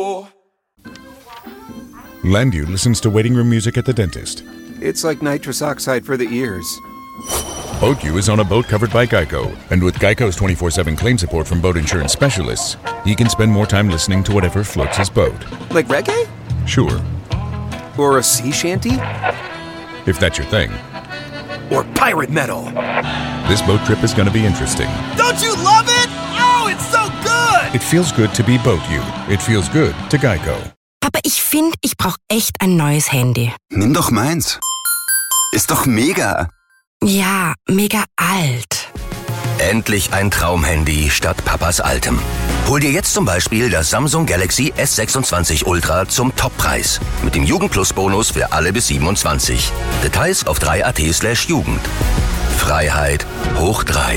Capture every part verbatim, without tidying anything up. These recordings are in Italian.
Landu listens to waiting room music at the dentist. It's like nitrous oxide for the ears. Boatyou is on a boat covered by Geico, and with Geico's twenty-four seven claim support from boat insurance specialists, he can spend more time listening to whatever floats his boat. Like reggae? Sure. Or a sea shanty? If that's your thing. Or pirate metal? This boat trip is going to be interesting. Don't you love it? Oh, it's so good! It feels good to be Boatyou. It feels good to Geico. Aber ich finde, ich brauche echt ein neues Handy. Nimm doch meins. Ist doch mega. Ja, mega alt. Endlich ein Traumhandy statt Papas altem. Hol dir jetzt zum Beispiel das Samsung Galaxy S sechsundzwanzig Ultra zum Toppreis. Mit dem Jugend-Plus-Bonus für alle bis siebenundzwanzig. Details auf drei punkt a t slash Jugend. Freiheit hoch drei.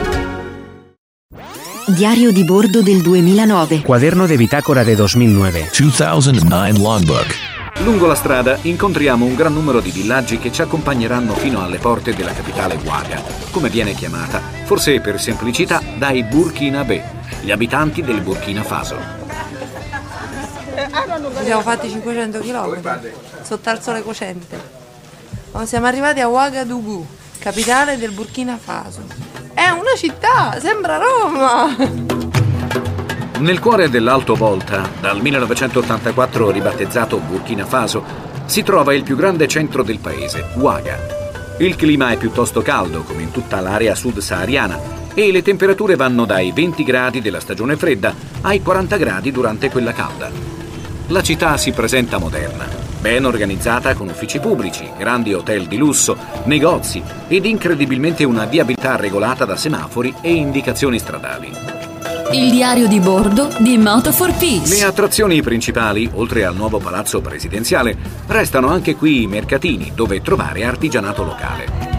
Diario di bordo del duemilanove. Quaderno de bitácora de duemilanove. duemilanove Logbook. Lungo la strada incontriamo un gran numero di villaggi che ci accompagneranno fino alle porte della capitale Ouaga, come viene chiamata, forse per semplicità, dai Burkinabè, gli abitanti del Burkina Faso. Ci siamo fatti cinquecento chilometri sotto al sole cocente. Oh, siamo arrivati a Ouagadougou, capitale del Burkina Faso. È una città, sembra Roma! Nel cuore dell'Alto Volta, dal millenovecentottantaquattro ribattezzato Burkina Faso, si trova il più grande centro del paese, Ouaga. Il clima è piuttosto caldo, come in tutta l'area sud-sahariana, e le temperature vanno dai venti gradi della stagione fredda ai quaranta gradi durante quella calda. La città si presenta moderna, ben organizzata con uffici pubblici, grandi hotel di lusso, negozi ed incredibilmente una viabilità regolata da semafori e indicazioni stradali. Il diario di bordo di Moto for Peace. Le attrazioni principali, oltre al nuovo palazzo presidenziale, restano anche qui i mercatini dove trovare artigianato locale.